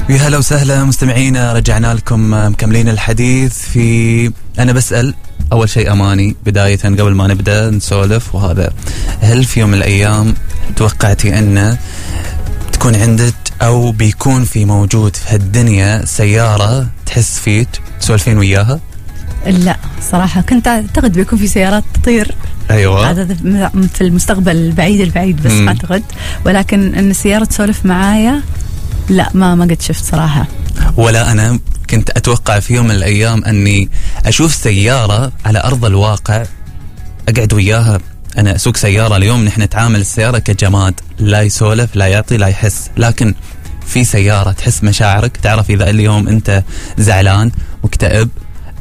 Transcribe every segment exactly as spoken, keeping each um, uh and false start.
يا هلا وسهلا مستمعينا، رجعنا لكم مكملين الحديث في أنا بسأل. أول شيء أماني، بداية قبل ما نبدأ نسولف وهذا، هل في يوم من الأيام توقعتي أن تكون عندك أو بيكون في موجود في هالدنيا سيارة تحس فيك تسولفين وياها؟ لا صراحة كنت أعتقد بيكون في سيارات تطير. أيوة، هذا في المستقبل البعيد البعيد بس م. أعتقد، ولكن أن السيارة تسولف معايا لا، ما ما قد شفت صراحة. ولا أنا كنت أتوقع في يوم من الأيام أني أشوف سيارة على أرض الواقع أقعد وياها. أنا أسوق سيارة اليوم، نحن نتعامل السيارة كجماد، لا يسولف لا يعطي لا يحس، لكن في سيارة تحس مشاعرك، تعرف إذا اليوم أنت زعلان مكتئب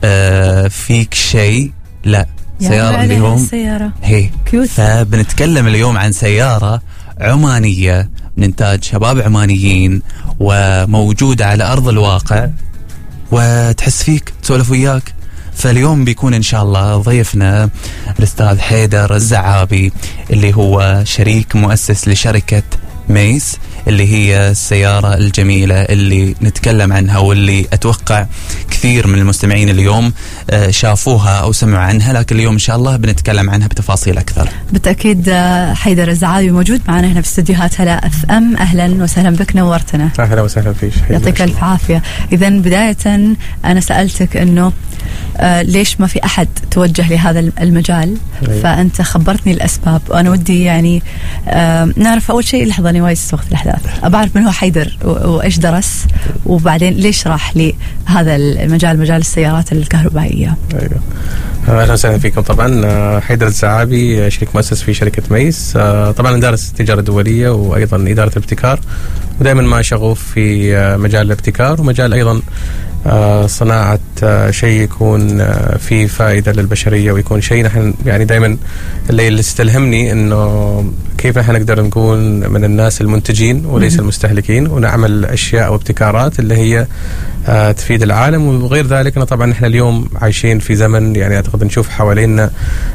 آه فيك شيء، لا سيارة اليوم هي كيوت. فبنتكلم اليوم عن سيارة عمانية من إنتاج شباب عمانيين وموجودة على أرض الواقع وتحس فيك تسولف وياك. فاليوم بيكون إن شاء الله ضيفنا الأستاذ حيدر الزعابي، اللي هو شريك مؤسس لشركة ميس، اللي هي السيارة الجميلة اللي نتكلم عنها واللي أتوقع كثير من المستمعين اليوم شافوها أو سمعوا عنها، لكن اليوم إن شاء الله بنتكلم عنها بتفاصيل أكثر. بالتأكيد حيدر الزعابي موجود معنا هنا في استديوهات هلا اف ام. أهلا وسهلا بك، نورتنا. أهلا وسهلا فيك، يعطيك ألف عافية. إذا بداية أنا سألتك أنه آه ليش ما في أحد توجه لهذا المجال، أيوة. فأنت خبرتني الأسباب، وأنا ودي يعني آه نعرف أول شيء. لحظة، أنا وايد استوقفت الأحداث، أبى أعرف من هو حيدر وإيش درس، وبعدين ليش راح لهذا المجال، مجال السيارات الكهربائية. أيوة. أهلا وسهلا فيكم. طبعا حيدر الزعابي شريك مؤسس في شركة ميس. طبعا دارس تجارة دولية وأيضا إدارة الابتكار، ودائما ما شغوف في مجال الابتكار ومجال أيضا صناعة شيء يكون فيه فائدة للبشرية، ويكون شيء نحن يعني دائما اللي يستلهمني إنه كيف نحن نقدر نكون من الناس المنتجين وليس المستهلكين، ونعمل أشياء وابتكارات اللي هي تفيد العالم. وغير ذلك أنا طبعا نحن اليوم عايشين في زمن يعني أعتقد نشوف حوالينا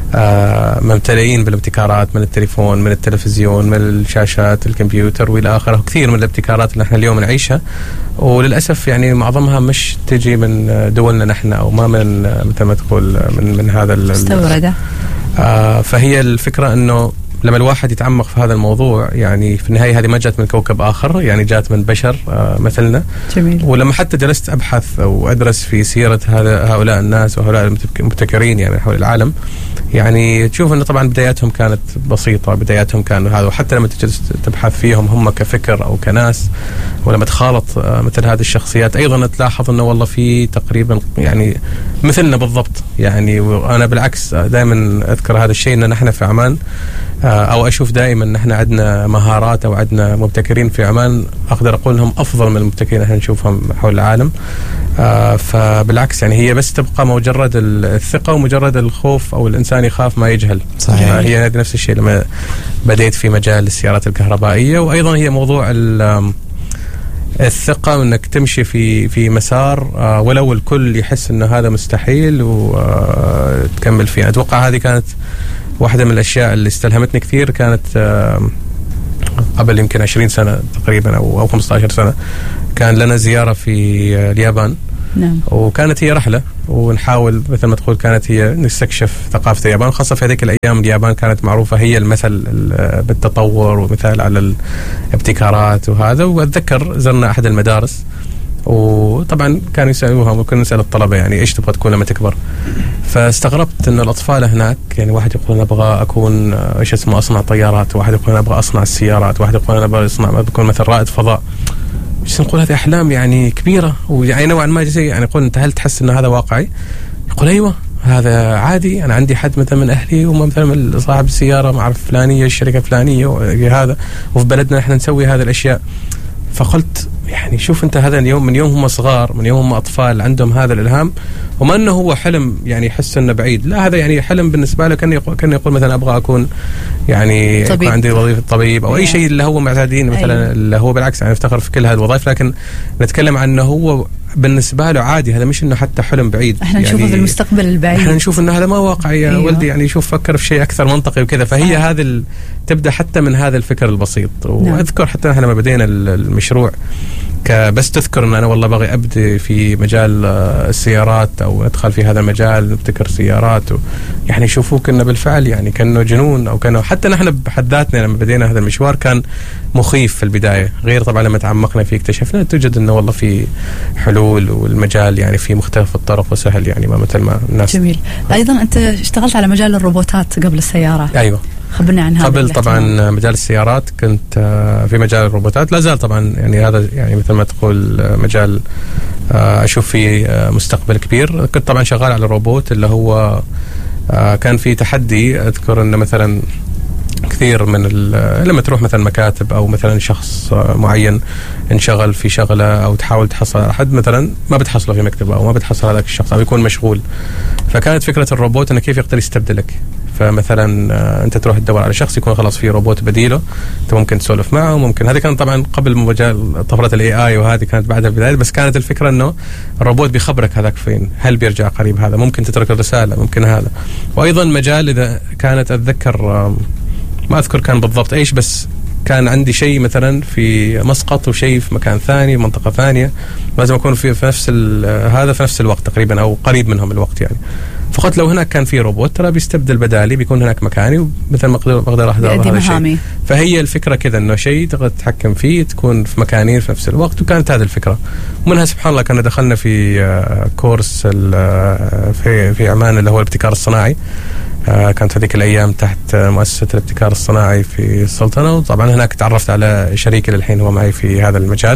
ممتلئين بالابتكارات، من التليفون، من التلفزيون، من الشاشات، الكمبيوتر والى آخره. كثير من الابتكارات اللي نحن اليوم نعيشها، وللأسف يعني معظمها مش تجي من دولنا نحن، أو ما من مثل ما تقول من من هذا مستوردة. آه فهي الفكرة إنه لما الواحد يتعمق في هذا الموضوع، يعني في النهاية هذه ما جات من كوكب آخر، يعني جات من بشر آه مثلنا. جميل. ولما حتى جلست أبحث أو أدرس في سيرة هذا هؤلاء الناس وهؤلاء المبتكرين يعني حول العالم، يعني تشوف أنه طبعا بداياتهم كانت بسيطة، بداياتهم كانوا هذا، وحتى لما تجلس تبحث فيهم هم كفكر أو كناس، ولما تخالط آه مثل هذه الشخصيات أيضا تلاحظ أنه والله في تقريبا يعني مثلنا بالضبط. يعني وأنا بالعكس دائما أذكر هذا الشيء، أن نحن في عمان أو أشوف دائما أن احنا عندنا مهارات أو عندنا مبتكرين في عمان، أقدر أقول أنهم أفضل من المبتكرين احنا نشوفهم حول العالم. آه فبالعكس يعني هي بس تبقى مجرد الثقة ومجرد الخوف، أو الإنسان يخاف ما يجهل. صحيح. آه هي نفس الشيء لما بديت في مجال السيارات الكهربائية، وأيضا هي موضوع الثقة، انك تمشي في في مسار آه ولو الكل يحس انه هذا مستحيل وتكمل فيه. اتوقع هذه كانت واحدة من الاشياء اللي استلهمتني كثير. كانت آه قبل يمكن عشرين سنة تقريبا او او خمسة عشر سنة، كان لنا زيارة في آه اليابان. نعم. وكانت هي رحلة، ونحاول مثل ما تقول كانت هي نستكشف ثقافة اليابان، خاصة في هذيك الأيام اليابان كانت معروفة هي المثل بالتطور ومثال على الابتكارات وهذا. وأتذكر زرنا أحد المدارس، وطبعا كانوا يسألوها، وكنا نسأل الطلبة يعني إيش تبغى تكون لما تكبر. فاستغربت إن الأطفال هناك يعني واحد يقول أنا أبغى أكون إيش اسمه أصنع طيارات، واحد يقول أنا أبغى أصنع السيارات، واحد يقول أنا أبغى أصنع أكون مثل رائد فضاء. بس نقول هذه أحلام يعني كبيرة، ويعني نوعا ما جزء يعني يقول أنت هل تحس أن هذا واقعي؟ يقول أيوة هذا عادي، أنا عندي حد مثلا من أهلي ومثلا صاحب السيارة مع فلانية الشركة فلانية هذا، وفي بلدنا إحنا نسوي هذه الأشياء. فقلت يعني شوف أنت هذا اليوم، من يوم هم صغار، من يوم هم أطفال عندهم هذا الإلهام، وما أنه هو حلم يعني يحس أنه بعيد، لا هذا يعني حلم بالنسبة له. كان يقول, كان يقول مثلا أبغى أكون يعني طبيب. يكون عندي وظيفة طبيب أو أي شيء اللي هو معتادين مثلا. أيوة. اللي هو بالعكس يعني يفتخر في كل هذه الوظائف، لكن نتكلم عن أنه هو بالنسبة له عادي، هذا مش أنه حتى حلم بعيد. احنا يعني نشوفه في المستقبل البعيد، احنا نشوف أنه هذا ما واقعي يا أيوة. ولدي، يعني شوف فكر في شيء أكثر منطقي وكذا. فهي آه. هذا ال... تبدأ حتى من هذا الفكر البسيط. نعم. وأذكر حتى احنا لما بدينا المشروع بس تذكر ان انا والله باغي ابدي في مجال السيارات او ادخل في هذا المجال نبتكر سيارات و يعني يشوفوك انه بالفعل يعني كانه جنون او كانه حتى نحن بحد ذاتنا لما بدينا هذا المشوار كان مخيف في البدايه، غير طبعا لما تعمقنا فيه اكتشفنا توجد انه والله في حلول والمجال يعني في مختلف الطرق وسهل يعني ما مثل ما الناس. جميل. ايضا انت اشتغلت على مجال الروبوتات قبل السياره. ايوه خبرنا عن هذا. قبل طبعا مجال السيارات كنت في مجال الروبوتات، لا زال طبعا يعني هذا يعني مثل ما تقول مجال اشوف فيه مستقبل كبير. كنت طبعا شغال على روبوت اللي هو كان في تحدي، اذكر انه مثلا كثير من لما تروح مثلا مكاتب او مثلا شخص معين انشغل في شغله او تحاول تحصل على احد مثلا ما بتحصله في مكتبه او ما بتحصل هذاك الشخص او يكون مشغول، فكانت فكره الروبوت انه كيف يقدر يستبدلك. فمثلا انت تروح تدور على شخص يكون خلاص في روبوت بديله، انت ممكن تسولف معه ممكن. هذه كانت طبعا قبل مجال طفره الاي اي وهذه كانت بعدها البدايه، بس كانت الفكره انه الروبوت بيخبرك هذاك فين، هل بيرجع قريب، هذا ممكن تترك الرساله ممكن هذا. وايضا مجال اذا كانت اتذكر ما اذكر كان بالضبط ايش، بس كان عندي شيء مثلا في مسقط وشيء في مكان ثاني منطقه ثانيه، لازم اكون في, في نفس هذا في نفس الوقت تقريبا او قريب منهم الوقت يعني. فقلت لو هناك كان في روبوت ترى بيستبدل بدالي، بيكون هناك مكاني ومثل ما اقدر اقدر احضر هذا الشيء. فهي الفكره كذا انه شيء تقدر تتحكم فيه تكون في مكانين في نفس الوقت، وكانت هذه الفكره. ومنها سبحان الله كنا دخلنا في كورس في في عمان اللي هو الابتكار الصناعي. كانت هذيك الايام تحت مؤسسه الابتكار الصناعي في السلطنه، وطبعا هناك تعرفت على شريكي للحين هو معي في هذا المجال.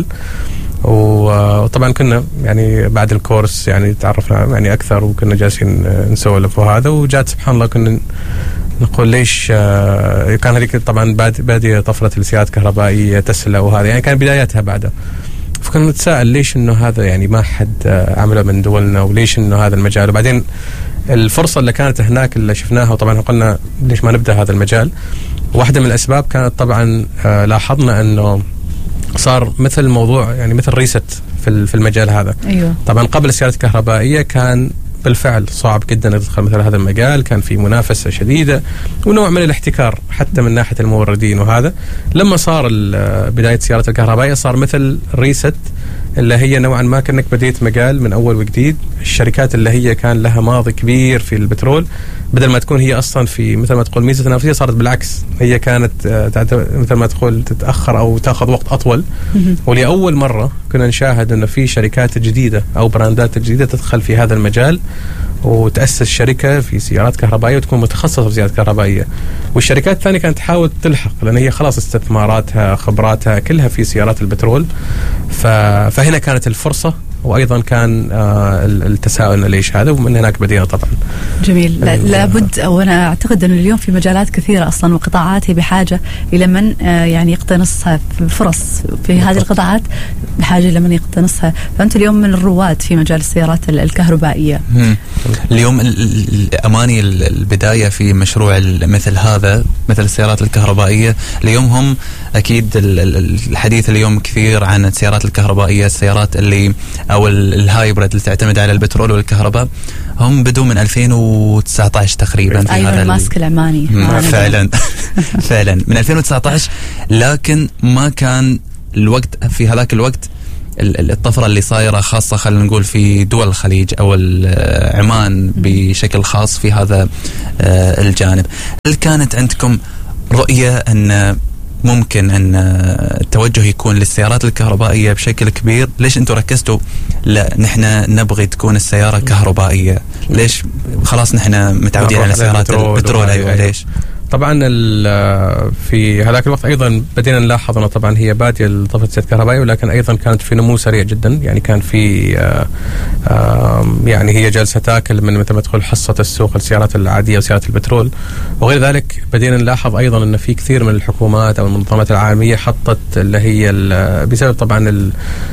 وطبعا كنا يعني بعد الكورس يعني تعرفنا يعني اكثر وكنا جالسين نسولف وهذا، وجات سبحان الله كنا نقول ليش كان هذيك طبعا باديه طفره السيارات الكهربائيه تسلا وهذا يعني كان بداياتها بعدها. فكنا نتساءل ليش انه هذا يعني ما حد عمله من دولنا، وليش انه هذا المجال. وبعدين الفرصه اللي كانت هناك اللي شفناها وطبعا قلنا ليش ما نبدا هذا المجال. واحده من الاسباب كانت طبعا لاحظنا انه صار مثل موضوع يعني مثل ريست في المجال هذا. أيوة. طبعا قبل السيارات الكهربائيه كان بالفعل صعب جدا تدخل مثل هذا المجال، كان في منافسه شديده ونوع من الاحتكار حتى من ناحيه الموردين وهذا. لما صار بدايه السيارات الكهربائيه صار مثل ريست اللي هي نوعا ما كأنك بديت مجال من أول وجديد. الشركات اللي هي كان لها ماضي كبير في البترول بدل ما تكون هي أصلا في مثل ما تقول ميزة تنافسية صارت بالعكس، هي كانت مثل ما تقول تتأخر أو تأخذ وقت أطول. ولأول مرة كنا نشاهد أنه في شركات جديدة أو براندات جديدة تدخل في هذا المجال وتأسس شركة في سيارات كهربائية وتكون متخصصة في سيارات كهربائية. والشركات الثانية كانت تحاول تلحق لأن هي خلاص استثماراتها خبراتها كلها في سيارات البترول. فهنا كانت الفرصة، وأيضا كان آه التساؤل ليش هذا، ومن هناك بدينا طبعا. جميل. لا لابد، وأنا أعتقد أن اليوم في مجالات كثيرة أصلا وقطاعات هي بحاجة إلى من آه يعني يقتنصها في فرص في هذه القطاعات، بحاجة إلى من يقتنصها. فأنت اليوم من الرواد في مجال السيارات الكهربائية. اليوم الأماني البداية في مشروع مثل هذا مثل السيارات الكهربائية. اليوم هم أكيد الحديث اليوم كثير عن السيارات الكهربائية، السيارات اللي أو الهايبرد اللي تعتمد على البترول والكهرباء. هم بدوا من ألفين وتسعة عشر تقريبا في أيوة هذا الماسك العماني فعلا فعلا من ألفين وتسعة عشر. لكن ما كان الوقت في هذاك الوقت الطفرة اللي صايرة خاصة خلينا نقول في دول الخليج أو عمان بشكل خاص في هذا الجانب. هل كانت عندكم رؤية أن ممكن أن التوجه يكون للسيارات الكهربائية بشكل كبير؟ ليش أنتوا ركزتوا لا نحن نبغي تكون السيارة كهربائية؟ ليش خلاص نحن متعودين على سيارات البترول؟ أيوة ليش؟ طبعا في هذاك الوقت ايضا بدينا نلاحظ انه طبعا هي باديه لطفره السيارات الكهربائيه، ولكن ايضا كانت في نمو سريع جدا. يعني كان في يعني هي جالسه تاكل من مثل ما تقول حصه السوق السيارات العاديه وسيارات البترول. وغير ذلك بدينا نلاحظ ايضا ان في كثير من الحكومات او المنظمات العالميه حطت اللي هي بسبب طبعا ال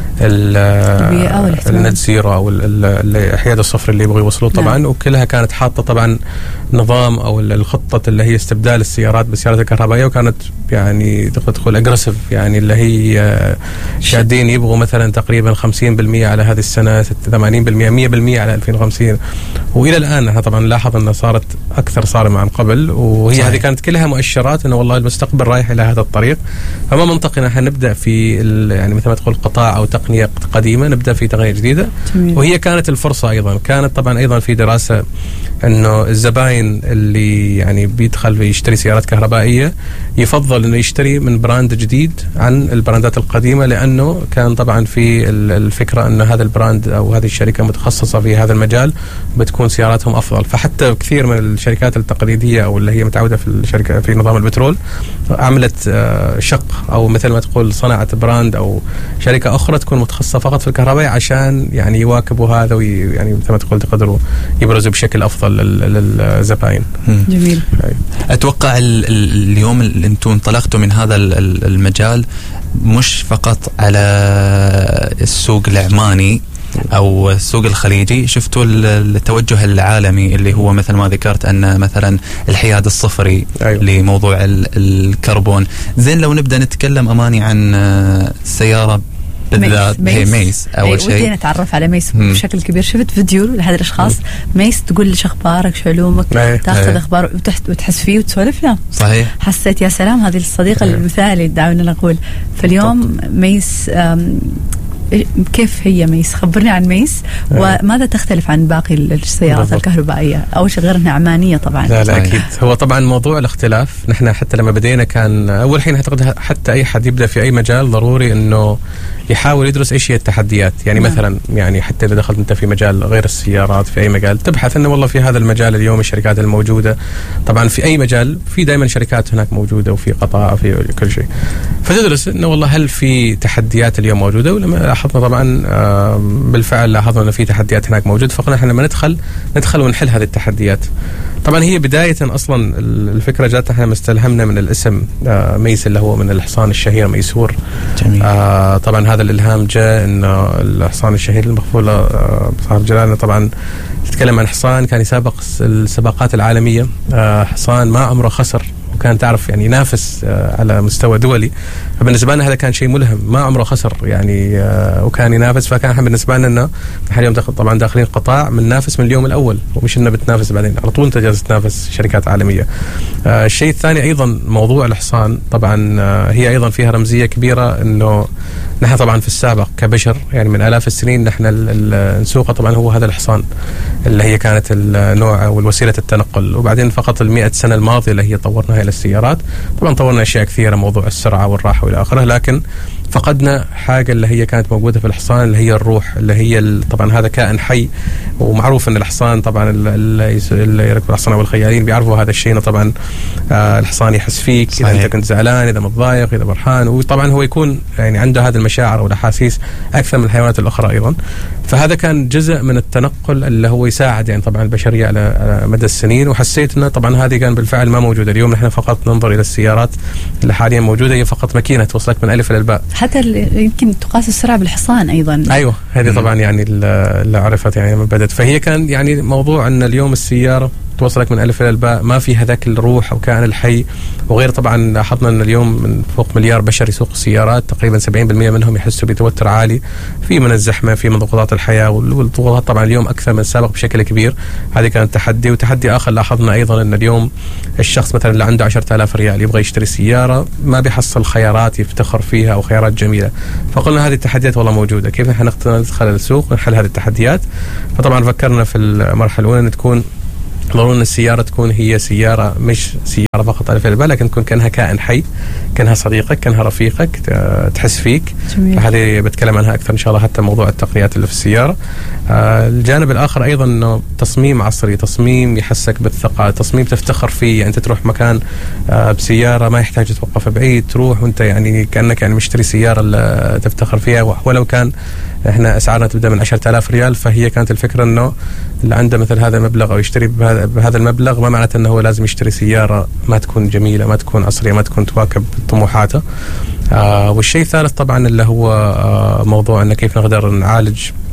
النت زيرو او الحياد الصفر اللي يبغوا يوصلوه طبعا. نعم. وكلها كانت حاطه طبعا نظام او الخطه اللي هي استبدال استبدال السيارات بالسيارات الكهربائيه، وكانت يعني تدخل اجريسيف، يعني اللي هي شادين يبغوا مثلا تقريبا خمسين بالمئة على هذه السنه، ثمانين بالمئة، مئة بالمئة على ألفين وخمسين. والى الان احنا طبعا نلاحظ انها صارت اكثر صارمه عن قبل، وهي هذه كانت كلها مؤشرات انه والله المستقبل رايح الى هذا الطريق. فما منطقي ان احنا نبدا في يعني مثل ما تقول قطاع او تقنيه قديمه نبدا في تقنيه جديده. جميل. وهي كانت الفرصه ايضا، كانت طبعا ايضا في دراسه انه الزباين اللي يعني بيدخل يشتري سيارات كهربائيه يفضل انه يشتري من براند جديد عن البراندات القديمه، لانه كان طبعا في الفكره ان هذا البراند او هذه الشركه متخصصه في هذا المجال بتكون سياراتهم افضل. فحتى كثير من الشركات التقليديه او اللي هي متعوده في الشركه في نظام البترول عملت شق او مثل ما تقول صنعت براند او شركه اخرى تكون متخصصه فقط في الكهرباء عشان يعني يواكبوا هذا، ويعني مثل ما تقول تقدروا يبرزوا بشكل افضل للزبائن. جميل. اتوقع اليوم اللي انتم انطلقتوا من هذا المجال مش فقط على السوق العماني او السوق الخليجي، شفتوا التوجه العالمي اللي هو مثل ما ذكرت ان مثلا الحياد الصفري. أيوة. لموضوع الكربون. زين لو نبدا نتكلم اماني عن السياره بالذات هي ميس اول شيء. ودي نتعرف على ميس مم. بشكل كبير. شفت فيديو لهذا الاشخاص ميس تقول لي اخبارك شو علومك، تاخذ اخبار وتحس فيه وتسولف له. صحيح. حسيت يا سلام هذه الصديقه المثالي دعونا نقول. فاليوم ميس كيف هي ميس؟ خبرني عن ميس وماذا تختلف عن باقي السيارات بالضبط. الكهربائية أول شيء غير أنها عمانية طبعا. لا لا أكيد. هو طبعا موضوع الاختلاف، نحن حتى لما بدينا كان أول حين أعتقد حتى أي حد يبدأ في أي مجال ضروري أنه يحاول يدرس إيش هي التحديات. يعني نعم. مثلا يعني حتى إذا دخلت أنت في مجال غير السيارات في أي مجال تبحث أنه والله في هذا المجال اليوم الشركات الموجودة، طبعا في أي مجال في دائما شركات هناك موجودة وفي قطاع في كل شيء، فتدرس أنه والله هل في تحديات اليوم موجودة. ولما لاحظنا طبعا بالفعل لاحظنا أن في تحديات هناك موجودة، فقلنا احنا لما ندخل ندخل ونحل هذه التحديات. طبعا هي بداية أصلا الفكرة جاتنا احنا مستلهمنا من الاسم ميس اللي هو من الحصان الشهير ميسور. جميل. آه طبعا هذا الإلهام جاء إنه الحصان الشهير المغفور له صاحب جلالنا طبعا تتكلم عن حصان كان يسابق السباقات العالمية، آه حصان ما عمره خسر وكان تعرف يعني ينافس على مستوى دولي. فبالنسبة لنا هذا كان شيء ملهم، ما عمره خسر يعني وكان ينافس. فكان احنا بالنسبة لنا انه احنا اليوم طبعا داخلين قطاع بننافس من اليوم الاول، ومش انه بتنافس بعدين على طول انت جالس تنافس شركات عالمية. آه الشيء الثاني ايضا موضوع الحصان، طبعا آه هي ايضا فيها رمزية كبيرة انه نحن طبعا في السابق كبشر يعني من آلاف السنين نحن نسوقه طبعا هو هذا الحصان اللي هي كانت النوع والوسيلة التنقل. وبعدين فقط المئة سنة الماضية اللي هي طورناها إلى السيارات، طبعا طورنا أشياء كثيرة موضوع السرعة والراحة والى آخره، لكن فقدنا حاجة اللي هي كانت موجودة في الحصان اللي هي الروح، اللي هي طبعا هذا كائن حي. ومعروف أن الحصان طبعا اللي يركب الحصان والخيالين بيعرفوا هذا الشيء. طبعا آه الحصان يحس فيك صحيح. إذا أنت كنت زعلان، إذا متضايق، إذا فرحان، وطبعا هو يكون يعني عنده هذه المشاعر والأحاسيس أكثر من الحيوانات الأخرى أيضا. فهذا كان جزء من التنقل اللي هو يساعد يعني طبعا البشرية على مدى السنين. وحسيت أنه طبعا هذه كان بالفعل ما موجودة اليوم. نحن فقط ننظر إلى السيارات اللي حاليا موجودة هي فقط ماكينة توصلك من ألف إلى الباء. حتى يمكن تقاس السرعة بالحصان أيضا. أيوة هذه طبعا يعني اللي عرفت يعني من بدت. فهي كان يعني موضوع أن اليوم السيارة توصلك من ألف إلى الباء، ما في هذاك الروح أو كائن الحي. وغير طبعا لاحظنا أن اليوم من فوق مليار بشر يسوق السيارات، تقريبا سبعين بالمئة منهم يحسوا بتوتر عالي، في من الزحمة، في من ضغوطات الحياة. والضغوطات طبعا اليوم أكثر من السابق بشكل كبير. هذه كانت تحدي. وتحدي آخر لاحظنا أيضا أن اليوم الشخص مثلا اللي عنده عشرة آلاف ريال يبغى يشتري سيارة ما بيحصل خيارات يفتخر فيها أو خيارات جميلة. فقلنا هذه التحديات والله موجودة، كيف نحن ندخل السوق ونحل هذه التحديات. فطبعا فكرنا في المرحلة الأولى أن تكون ضروري أن السيارة تكون هي سيارة مش سيارة فقط ألف إلى الباء، لكن تكون كأنها كائن حي، كأنها صديقك، كأنها رفيقك، تحس فيك. فهذه بتكلم عنها أكثر إن شاء الله، حتى موضوع التقنيات اللي في السيارة. آه الجانب الآخر أيضا أنه تصميم عصري، تصميم يحسك بالثقة، تصميم تفتخر فيه. يعني أنت تروح مكان آه بسيارة ما يحتاج توقف بعيد، تروح وأنت يعني كأنك يعني مشتري سيارة اللي تفتخر فيها. ولو كان احنا اسعارنا تبدا من عشرة آلاف ريال، فهي كانت الفكره انه اللي عنده مثل هذا المبلغ او يشتري بهذا المبلغ ما معناته انه هو لازم يشتري سياره ما تكون جميله، ما تكون عصريه، ما تكون تواكب طموحاته. آه والشيء الثالث طبعا اللي هو آه موضوع انه كيف نقدر نعالج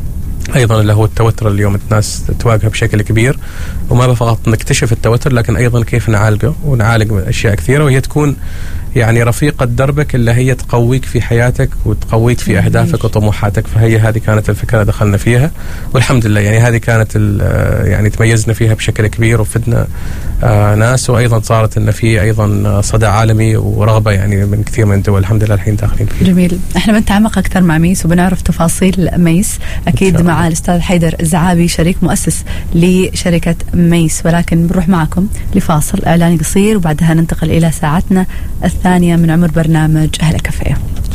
أيضا اللي هو التوتر اللي اليوم الناس تواجهه بشكل كبير، وما فقط نكتشف التوتر لكن أيضا كيف نعالجه ونعالج أشياء كثيرة، وهي تكون يعني رفيقة دربك اللي هي تقويك في حياتك وتقويك في أهدافك وطموحاتك. فهي هذه كانت الفكرة دخلنا فيها، والحمد لله يعني هذه كانت يعني تميزنا فيها بشكل كبير وفدنا آه ناس، وأيضا صارت إن في أيضا صدى عالمي ورغبة يعني من كثير من الدول الحمد لله الحين داخلين فيه. جميل. احنا بنتعمق أكثر مع ميس وبنعرف تفاصيل ميس أكيد مع الأستاذ حيدر الزعابي شريك مؤسس لشركة ميس، ولكن بنروح معكم لفاصل إعلاني قصير وبعدها ننتقل إلى ساعتنا الثانية من عمر برنامج أهل كافيه.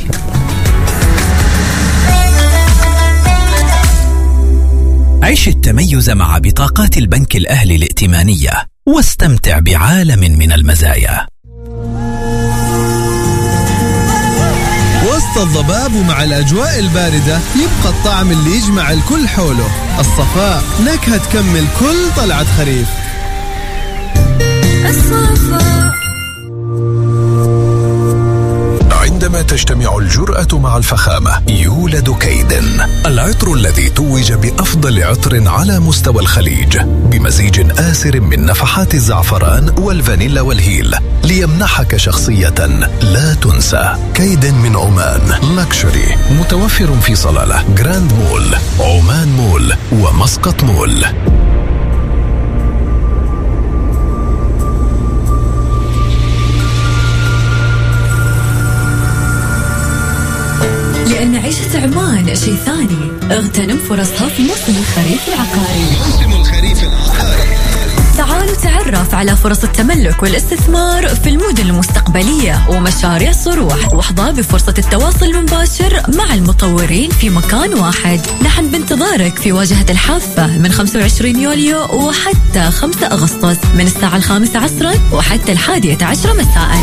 عيش التميز مع بطاقات البنك الأهلي الائتمانية واستمتع بعالم من المزايا. وسط الضباب ومع الأجواء الباردة يبقى الطعم اللي يجمع الكل حوله، الصفاء نكهة تكمل كل طلعة خريف. الصفاء. عندما تجتمع الجرأة مع الفخامة يولد كيدن، العطر الذي توج بأفضل عطر على مستوى الخليج بمزيج آسر من نفحات الزعفران والفانيلا والهيل ليمنحك شخصية لا تنسى. كيدن من عمان لاكشري، متوفر في صلالة، جراند مول، عمان مول ومسقط مول. لأن عيشة عمان شيء ثاني، اغتنم فرصها في موسم الخريف العقاري. موسم الخريف العقاري. تعالوا تعرف على فرص التملك والاستثمار في المدن المستقبلية ومشاريع صروح، واحظى بفرصة التواصل المباشر مع المطورين في مكان واحد. نحن بانتظارك في واجهة الحافة من خمسة وعشرين يوليو وحتى خمسة أغسطس من الساعة الخامسة عصرا وحتى الحادية عشرة مساء.